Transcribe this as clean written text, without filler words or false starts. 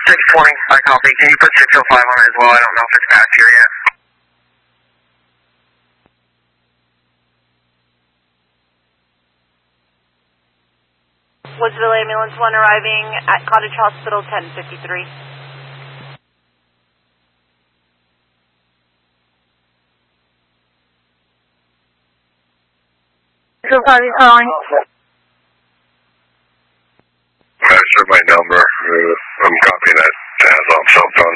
620, I copy. Can you put 605 on it as well? I don't know if it's past here yet. Woodsville Ambulance 1 arriving at Cottage Hospital 1053. So Cottage calling. Master, my number. I'm copying that as on cell phone.